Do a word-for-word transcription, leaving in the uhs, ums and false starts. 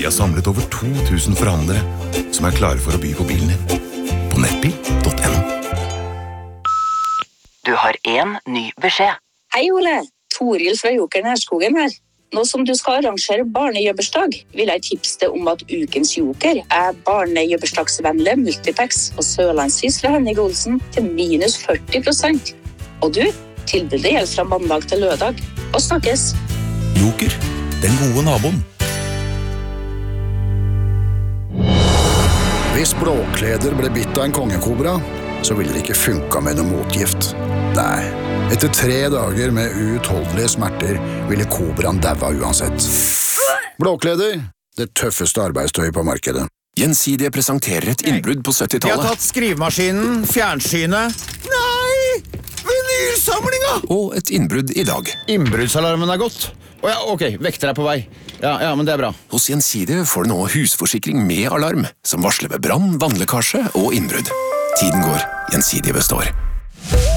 Vi har samlet over to tusen forhandlere som er klare for å by på bilen din. På nettbil punktum no. Du har en ny beskjed. Hei, Ole. Toril fra Joker Nærskogen her. Nå som du skal arrangere barnejøbbersdag, vil jeg tipse deg om at ukens Joker er barnejøbbersdagsvennlige Multiplex og Sørlandshus fra Henning Olsen til minus førti prosent. Og du, tilbudet gjelder fra mandag til lørdag. Og snakkes! Joker, den gode naboen. Hvis Blåkleder ble bitt av en kongekobra, så ville det ikke funka med noe motgift. Nei, etter tre dager med uutholdelige smerter ville kobraen daua uansett. Blåkleder, det tøffeste arbeidstøyet på markedet. Gjensidige presenterer et innbrudd på syttitallet. Vi har tatt skrivemaskinen, fjernsynet. Nei! Vinylsamlinga! Og et innbrudd i dag. Innbruddsalarmen er gått. Å ja, ok, vekter er på vei. Ja, ja, men det er bra. Hos Gjensidige får du nå husforsikring med alarm, som varsler ved brann, vannlekkasje og innbrudd. Tiden går, Gjensidige består.